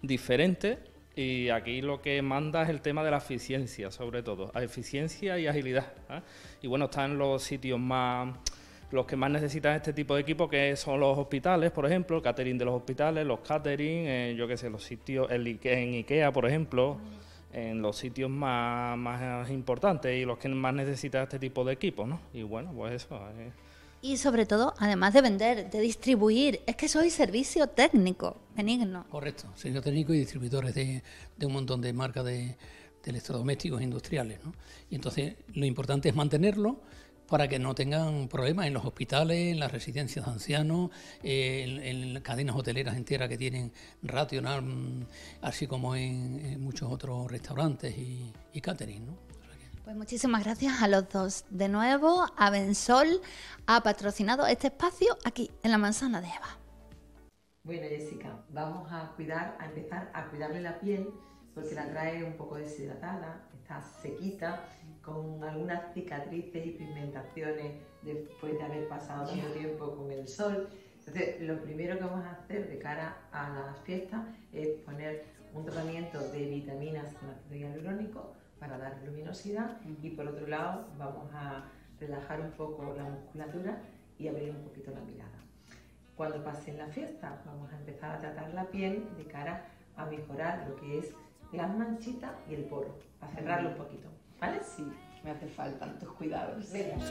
diferente. Y aquí lo que manda es el tema de la eficiencia, sobre todo, a eficiencia y agilidad, ¿eh? Y bueno, están los sitios los que más necesitan este tipo de equipo, que son los hospitales, por ejemplo, el catering de los hospitales, los catering, yo qué sé, los sitios, en IKEA, por ejemplo, en los sitios más importantes y los que más necesitan este tipo de equipos, ¿no? Y bueno, pues eso. Y sobre todo, además de vender, de distribuir, es que sois servicio técnico, Benigno. Correcto, servicio técnico y distribuidores de un montón de marcas de electrodomésticos industriales, ¿no? Y entonces lo importante es mantenerlo para que no tengan problemas en los hospitales, en las residencias de ancianos, en cadenas hoteleras enteras que tienen ratio, así como en muchos otros restaurantes y catering, ¿no? Pues muchísimas gracias a los dos. De nuevo, Avensol ha patrocinado este espacio aquí, en la Manzana de Eva. Bueno, Jessica, vamos a empezar a cuidarle la piel, porque la trae un poco deshidratada, está sequita, con algunas cicatrices y pigmentaciones después de haber pasado tanto tiempo con el sol. Entonces, lo primero que vamos a hacer de cara a las fiestas es poner un tratamiento de vitaminas con ácido hialurónico para dar luminosidad, y por otro lado vamos a relajar un poco la musculatura y abrir un poquito la mirada. Cuando pasen la fiesta vamos a empezar a tratar la piel de cara a mejorar lo que es las manchitas y el poro, a cerrarlo un poquito, ¿vale? Sí, me hace falta tantos cuidados. Venga.